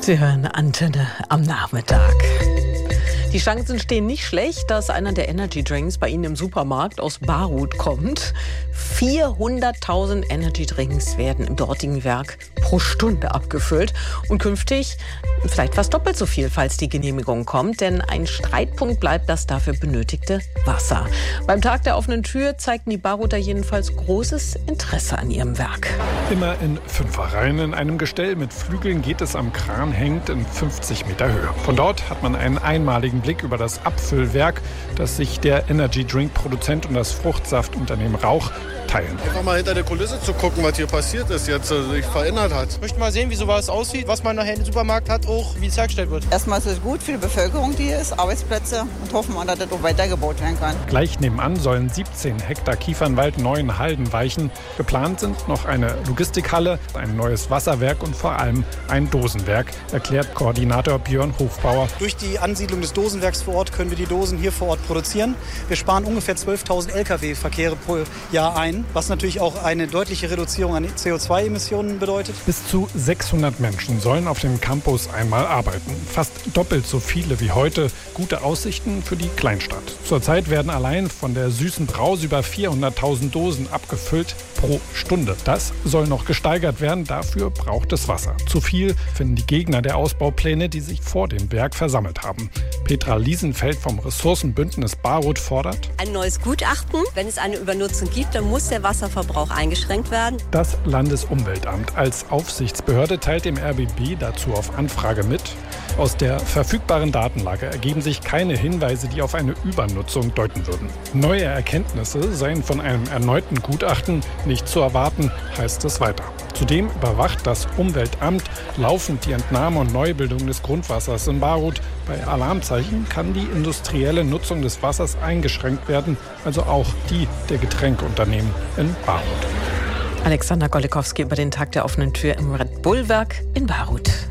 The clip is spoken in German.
Sie hören Antenne am Nachmittag. Die Chancen stehen nicht schlecht, dass einer der Energy Drinks bei Ihnen im Supermarkt aus Barut kommt. 400.000 Energy Drinks werden im dortigen Werk pro Stunde abgefüllt. Und künftig vielleicht fast doppelt so viel, falls die Genehmigung kommt. Denn ein Streitpunkt bleibt das dafür benötigte Wasser. Beim Tag der offenen Tür zeigten die Baruter jedenfalls großes Interesse an ihrem Werk. Immer in Fünferreihen in einem Gestell mit Flügeln geht es am Kran hängend in 50 Meter Höhe. Von dort hat man einen einmaligen Blick über das Abfüllwerk, das sich der Energy Drink Produzent und das Fruchtsaftunternehmen Rauch teilen. Einfach mal hinter der Kulisse zu gucken, was hier passiert ist, jetzt sich verändert hat. Ich möchte mal sehen, wie sowas aussieht, was man nachher im Supermarkt hat, auch wie es hergestellt wird. Erstmal ist es gut für die Bevölkerung, die hier ist, Arbeitsplätze, und hoffen wir, dass das auch weitergebaut werden kann. Gleich nebenan sollen 17 Hektar Kiefernwald neuen Halden weichen. Geplant sind noch eine Logistikhalle, ein neues Wasserwerk und vor allem ein Dosenwerk, erklärt Koordinator Björn Hofbauer. Durch die Ansiedlung des Dosenwerks vor Ort können wir die Dosen hier vor Ort produzieren. Wir sparen ungefähr 12.000 Lkw-Verkehre pro Jahr ein, was natürlich auch eine deutliche Reduzierung an CO2-Emissionen bedeutet. Bis zu 600 Menschen sollen auf dem Campus einmal arbeiten. Fast doppelt so viele wie heute. Gute Aussichten für die Kleinstadt. Zurzeit werden allein von der Süßen Brause über 400.000 Dosen abgefüllt pro Stunde. Das soll noch gesteigert werden. Dafür braucht es Wasser. Zu viel finden die Gegner der Ausbaupläne, die sich vor dem Werk versammelt haben. Petra Liesenfeld vom Ressourcenbündnis Barut fordert: Ein neues Gutachten. Wenn es eine Übernutzung gibt, dann muss der Wasserverbrauch eingeschränkt werden. Das Landesumweltamt als Aufsichtsbehörde teilt dem RBB dazu auf Anfrage mit: Aus der verfügbaren Datenlage ergeben sich keine Hinweise, die auf eine Übernutzung deuten würden. Neue Erkenntnisse seien von einem erneuten Gutachten nicht zu erwarten, heißt es weiter. Zudem überwacht das Umweltamt laufend die Entnahme und Neubildung des Grundwassers in Barut. Bei Alarmzeichen kann die industrielle Nutzung des Wassers eingeschränkt werden, also auch die der Getränkeunternehmen in Barut. Alexander Golikowski über den Tag der offenen Tür im Red Bull Werk in Barut.